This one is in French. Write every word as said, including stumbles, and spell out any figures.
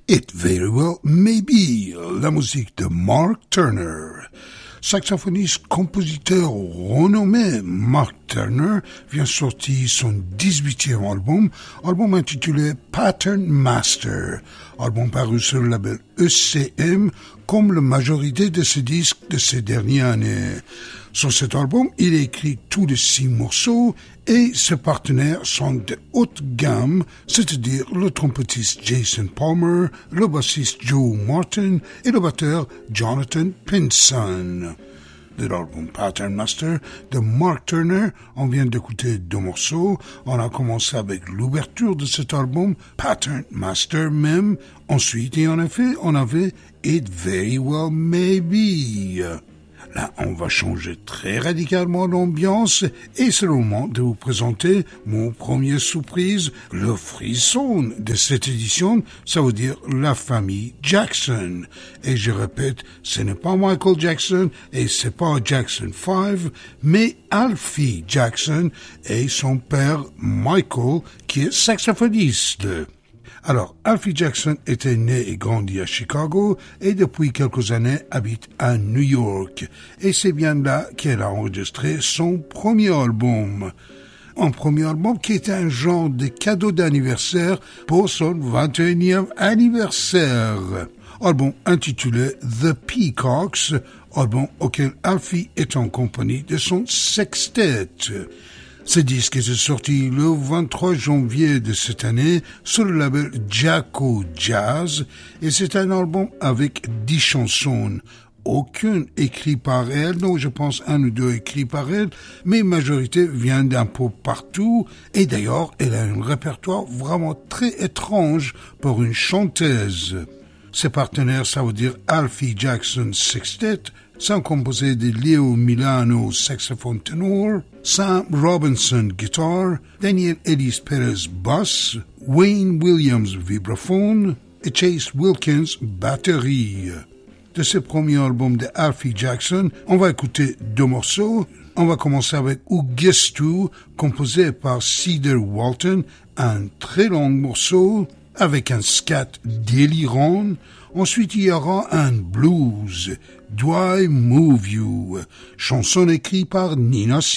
It Very Well May Be, la musique de Mark Turner. Saxophoniste, compositeur renommé, Mark Turner vient sortir son dix-huitième album, album intitulé Pattern Master, album paru sur le label E C M, comme la majorité de ses disques de ces dernières années. Sur cet album, il a écrit tous les six morceaux et ses partenaires sont de haute gamme, c'est-à-dire le trompettiste Jason Palmer, le bassiste Joe Martin et le batteur Jonathan Pinson. De l'album Pattern Master de Mark Turner, on vient d'écouter deux morceaux. On a commencé avec l'ouverture de cet album, Pattern Master même. Ensuite, et en effet, on avait It Very Well May Be. Là, on va changer très radicalement l'ambiance et c'est le moment de vous présenter mon premier surprise, le frisson de cette édition, ça veut dire la famille Jackson. Et je répète, ce n'est pas Michael Jackson et c'est pas Jackson cinq, mais Alfie Jackson et son père Michael qui est saxophoniste. Alors, Alfie Jackson était né et grandi à Chicago et depuis quelques années habite à New York. Et c'est bien là qu'elle a enregistré son premier album. Un premier album qui était un genre de cadeau d'anniversaire pour son vingt et unième anniversaire. Album intitulé The Peacocks, album auquel Alfie est en compagnie de son sextet. Ce disque est sorti le vingt-trois janvier de cette année sur le label Jaco Jazz et c'est un album avec dix chansons. Aucune écrite par elle, non, je pense un ou deux écrits par elle, mais majorité vient d'un peu partout et d'ailleurs elle a un répertoire vraiment très étrange pour une chanteuse. Ses partenaires, ça veut dire Alfie Jackson Sextet, sont composés de Leo Milano saxophone ténor, Sam Robinson guitare, Daniel Ellis Perez basse, Wayne Williams vibraphone et Chase Wilkins batterie. De ce premier album de Alfie Jackson, on va écouter deux morceaux. On va commencer avec Ugestu, composé par Cedar Walton, un très long morceau avec un scat délirant. Ensuite, il y aura un blues, Do I Move You, chanson écrite par Nina Simone.